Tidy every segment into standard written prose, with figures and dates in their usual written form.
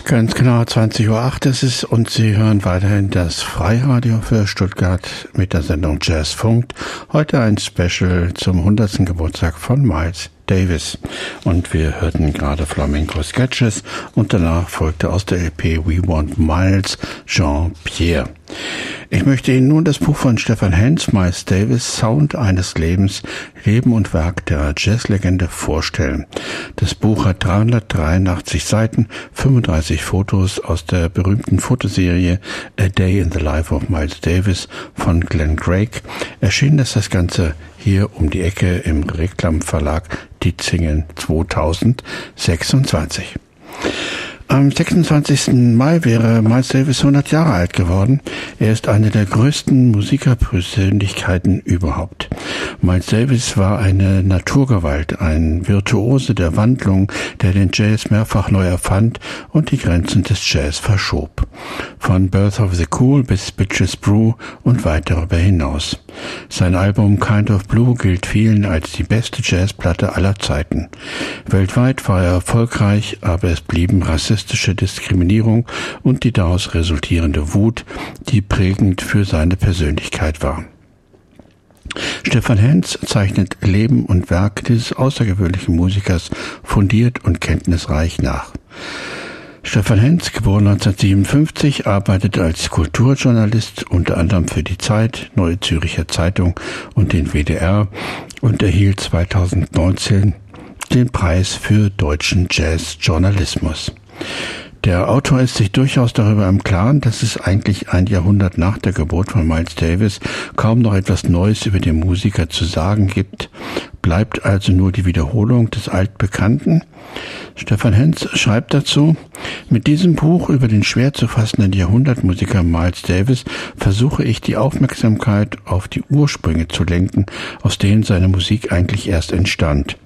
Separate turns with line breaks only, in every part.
Ganz genau, 20:08 Uhr ist es und Sie hören weiterhin das Freiradio für Stuttgart mit der Sendung Jazzfunk. Heute ein Special zum 100. Geburtstag von Miles Davis. Und wir hörten gerade Flamenco Sketches und danach folgte aus der LP We Want Miles Jean-Pierre. Ich möchte Ihnen nun das Buch von Stefan Henz, Miles Davis, Sound eines Lebens, Leben und Werk der Jazzlegende vorstellen. Das Buch hat 383 Seiten, 35 Fotos aus der berühmten Fotoserie A Day in the Life of Miles Davis von Glenn Craig. Erschienen ist das Ganze hier um die Ecke im Reklam Verlag Dietzingen 2026. Am 26. Mai wäre Miles Davis 100 Jahre alt geworden. Er ist eine der größten Musikerpersönlichkeiten überhaupt. Miles Davis war eine Naturgewalt, ein Virtuose der Wandlung, der den Jazz mehrfach neu erfand und die Grenzen des Jazz verschob. Von Birth of the Cool bis Bitches Brew und weit darüber hinaus. Sein Album Kind of Blue gilt vielen als die beste Jazzplatte aller Zeiten. Weltweit war er erfolgreich, aber es blieben rassistische Diskriminierung und die daraus resultierende Wut, die prägend für seine Persönlichkeit war. Stefan Henz zeichnet Leben und Werk dieses außergewöhnlichen Musikers fundiert und kenntnisreich nach. Stefan Henz, geboren 1957, arbeitete als Kulturjournalist unter anderem für die Zeit, Neue Zürcher Zeitung und den WDR und erhielt 2019 den Preis für deutschen Jazzjournalismus. Der Autor ist sich durchaus darüber im Klaren, dass es eigentlich ein Jahrhundert nach der Geburt von Miles Davis kaum noch etwas Neues über den Musiker zu sagen gibt, bleibt also nur die Wiederholung des Altbekannten. Stefan Henz schreibt dazu: Mit diesem Buch über den schwer zu fassenden Jahrhundertmusiker Miles Davis versuche ich, die Aufmerksamkeit auf die Ursprünge zu lenken, aus denen seine Musik eigentlich erst entstand.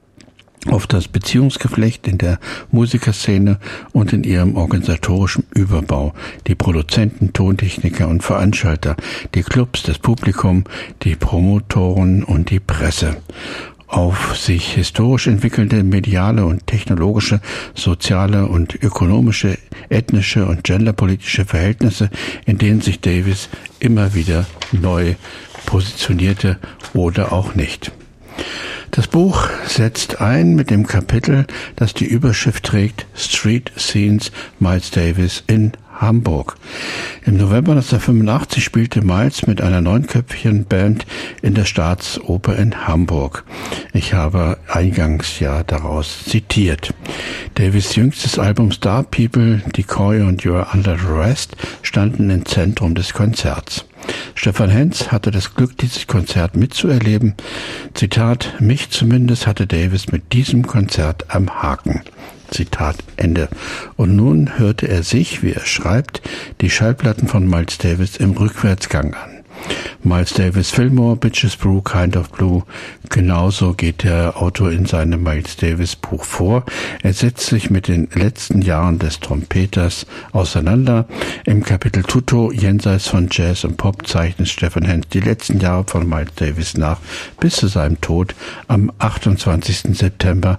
Auf das Beziehungsgeflecht in der Musikerszene und in ihrem organisatorischen Überbau, die Produzenten, Tontechniker und Veranstalter, die Clubs, das Publikum, die Promotoren und die Presse. Auf sich historisch entwickelnde mediale und technologische, soziale und ökonomische, ethnische und genderpolitische Verhältnisse, in denen sich Davis immer wieder neu positionierte oder auch nicht. Das Buch setzt ein mit dem Kapitel, das die Überschrift trägt Street Scenes Miles Davis in Hamburg. Im November 1985 spielte Miles mit einer 9-köpfigen Band in der Staatsoper in Hamburg. Ich habe eingangs ja daraus zitiert. Davis' jüngstes Album Star People, Decoy und You're Under Arrest standen im Zentrum des Konzerts. Stefan Henz hatte das Glück, dieses Konzert mitzuerleben. Zitat: Mich zumindest hatte Davis mit diesem Konzert am Haken. Zitat Ende. Und nun hörte er sich, wie er schreibt, die Schallplatten von Miles Davis im Rückwärtsgang an. Miles Davis Fillmore, Bitches Brew, Kind of Blue. Genauso geht der Autor in seinem Miles Davis Buch vor. Er setzt sich mit den letzten Jahren des Trompeters auseinander. Im Kapitel Tutto, jenseits von Jazz und Pop, zeichnet Stefan Henz die letzten Jahre von Miles Davis nach, bis zu seinem Tod am 28. September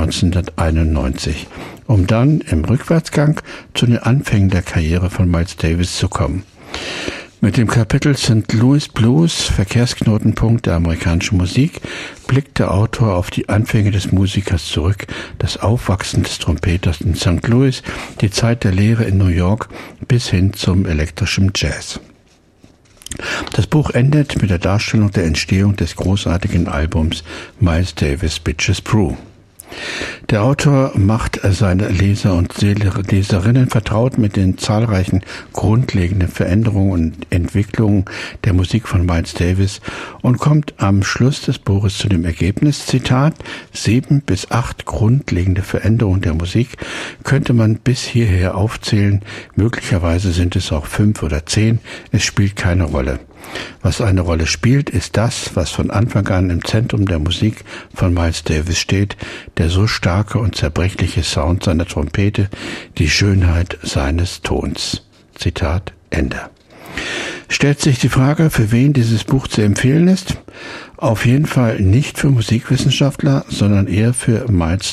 1991, um dann im Rückwärtsgang zu den Anfängen der Karriere von Miles Davis zu kommen. Mit dem Kapitel St. Louis Blues, Verkehrsknotenpunkt der amerikanischen Musik, blickt der Autor auf die Anfänge des Musikers zurück, das Aufwachsen des Trompeters in St. Louis, die Zeit der Lehre in New York bis hin zum elektrischen Jazz. Das Buch endet mit der Darstellung der Entstehung des großartigen Albums Miles Davis Bitches Brew. Der Autor macht seine Leser und Leserinnen vertraut mit den zahlreichen grundlegenden Veränderungen und Entwicklungen der Musik von Miles Davis und kommt am Schluss des Buches zu dem Ergebnis, Zitat: 7 bis 8 grundlegende Veränderungen der Musik könnte man bis hierher aufzählen, möglicherweise sind es auch 5 oder 10, es spielt keine Rolle. Was eine Rolle spielt, ist das, was von Anfang an im Zentrum der Musik von Miles Davis steht, der so starke und zerbrechliche Sound seiner Trompete, die Schönheit seines Tons. Zitat Ende. Stellt sich die Frage, für wen dieses Buch zu empfehlen ist? Auf jeden Fall nicht für Musikwissenschaftler, sondern eher für Miles